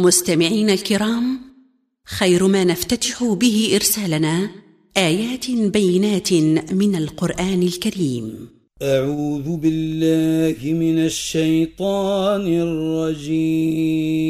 مستمعين الكرام، خير ما نفتتح به إرسالنا آيات بينات من القرآن الكريم. أعوذ بالله من الشيطان الرجيم.